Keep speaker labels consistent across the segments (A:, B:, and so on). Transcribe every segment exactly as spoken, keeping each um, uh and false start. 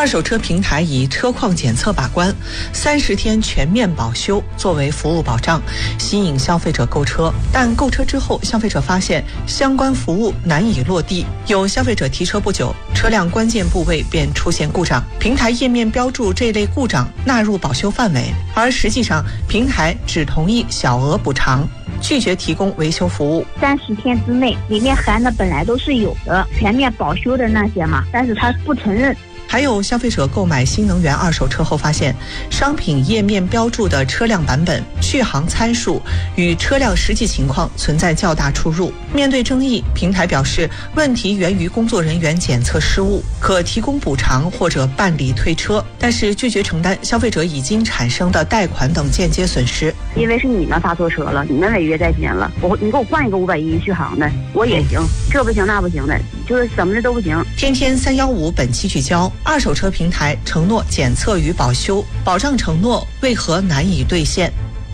A: 二手车平台以车况检测把关，三十天全面保修作为服务保障，吸引消费者购车。但购车之后，消费者发现相关服务难以落地，有消费者提车不久，车辆关键部位便出现故障，平台页面标注这类故障纳入保修范围，而实际上平台只同意小额补偿，拒绝提供维修服务。
B: 三十天之内，里面含的本来都是有的全面保修的那些嘛，但是他不承认。
A: 还有消费者购买新能源二手车后发现，商品页面标注的车辆版本、续航参数与车辆实际情况存在较大出入。面对争议，平台表示问题源于工作人员检测失误，可提供补偿或者办理退车，但是拒绝承担消费者已经产生的贷款等间接损失。
C: 因为是你们发错车了，你们违约在先了，我你给我换一个五百一续航的，我也行，这不行那不行的，就是怎么的都不行。
A: 天天三幺五本期聚焦：二手车平台承诺检测与保修，保障承诺为何难以兑现？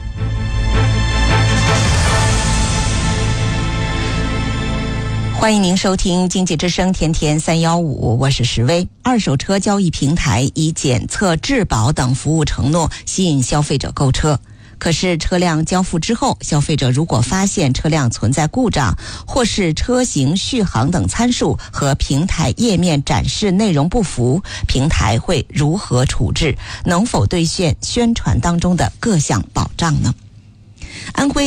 D: 欢迎您收听经济之声天天三幺五，我是石薇。二手车交易平台以检测、质保等服务承诺吸引消费者购车。可是车辆交付之后，消费者如果发现车辆存在故障，或是车型、续航等参数和平台页面展示内容不符，平台会如何处置？能否兑现宣传当中的各项保障呢？安徽